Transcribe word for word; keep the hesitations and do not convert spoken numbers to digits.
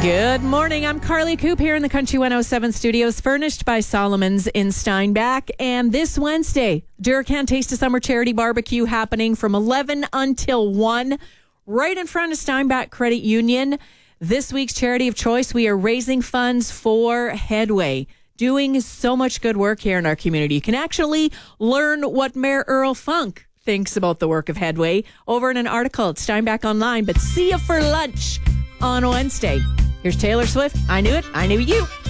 Good morning. I'm Carly Coop here in the Country one oh seven studios, furnished by Solomon's in Steinbach. And this Wednesday, Duracan Taste of Summer Charity Barbecue happening from eleven until one, right in front of Steinbach Credit Union. This week's charity of choice, we are raising funds for Headway, doing so much good work here in our community. You can actually learn what Mayor Earl Funk thinks about the work of Headway over in an article at Steinbach Online. But see you for lunch on Wednesday. Here's Taylor Swift. I knew it. I knew you.